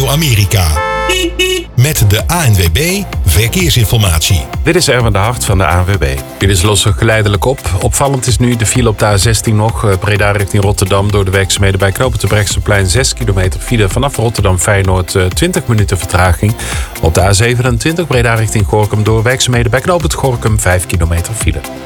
Radio Amerika. Met de ANWB Verkeersinformatie. Dit is Erwin de Hart van de ANWB. Dit is lossen geleidelijk op. Opvallend is nu de file op de A16 nog. Breda richting Rotterdam door de werkzaamheden bij knooppunt Terbrechtseplein 6 kilometer file. Vanaf Rotterdam Feyenoord 20 minuten vertraging. Op de A27 Breda richting Gorinchem door werkzaamheden bij knooppunt Gorinchem 5 kilometer file.